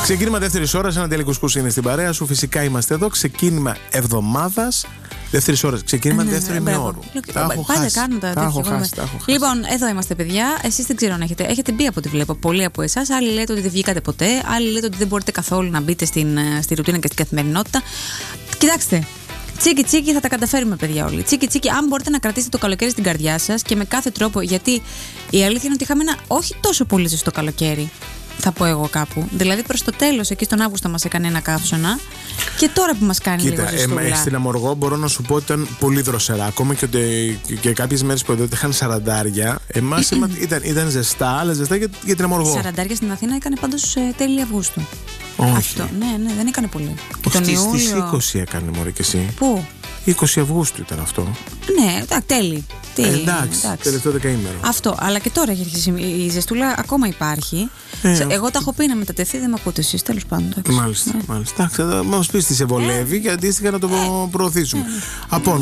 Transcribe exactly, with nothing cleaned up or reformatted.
Ξεκίνημα δεύτερη ώρα, ένα τελικουσκούς είναι στην παρέα σου. Φυσικά είμαστε εδώ. Ξεκίνημα εβδομάδας. Δεύτερη ώρα. Ξεκίνημα ναι, δεύτερη ναι, ημεώρου. Τα έχω χάσει. Τα, τα έχω χάσει. Λοιπόν, εδώ είμαστε, παιδιά. Εσείς δεν ξέρω αν έχετε, έχετε μπει από ό,τι βλέπω. Πολλοί από εσάς. Άλλοι λέτε ότι δεν βγήκατε ποτέ. Άλλοι λέτε ότι δεν μπορείτε καθόλου να μπείτε στην, στη ρουτίνα και στην καθημερινότητα. Κοιτάξτε. Τσίκι τσίκι θα τα καταφέρουμε, παιδιά, όλοι. Τσίκι τσίκι, αν μπορείτε να κρατήσετε το καλοκαίρι στην καρδιά σας και με κάθε τρόπο. Γιατί η αλήθεια είναι ότι είχαμε ένα όχι τόσο πολύ ζεστό καλοκαίρι. Θα πω εγώ κάπου. Δηλαδή προς το τέλος, εκεί στον Αύγουστο μας έκανε ένα καύσωνα. Και τώρα που μας κάνει Κοίτα, λίγο ζεστούλα. ε, στην Αμοργό μπορώ να σου πω ότι ήταν πολύ δροσερά. Ακόμα και, ότι, και κάποιες μέρες που εδώ είχαν σαραντάρια. Εμάς ήταν, ήταν ζεστά, αλλά ζεστά για, για την Αμοργό. Σαραντάρια στην Αθήνα έκανε πάντως ε, τέλη Αυγούστου. Όχι. Αυτό, ναι, ναι, δεν έκανε πολύ. Και τον Ιούλιο... Στις είκοσι έκανε, μωρέ, και εσύ. Πού? είκοσι Αυγούστου ήταν αυτό. Ναι, εντάξει, τέλη. Τι, ε, εντάξει, εντάξει, τελευταίο δεκαήμερο. Αυτό, αλλά και τώρα έχει αρχίσει. Η ζεστούλα ακόμα υπάρχει. Ε, Εγώ τα έχω πει να μετατεθεί, δεν με ακούτε εσείς, τέλος πάντων. Μάλιστα, ναι. μάλιστα. Εντάξει, θα μας πεις τι σε βολεύει και αντίστοιχα να το ε, προωθήσουμε. Ε,